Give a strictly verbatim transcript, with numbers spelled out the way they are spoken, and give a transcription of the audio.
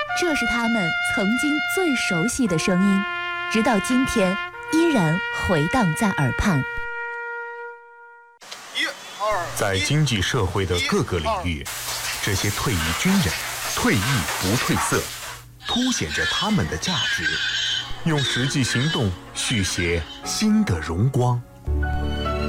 这是他们曾经最熟悉的声音，直到今天依然回荡在耳畔。 在经济社会的各个领域，这些退役军人退役不褪色，凸显着他们的价值，用实际行动续写新的荣光。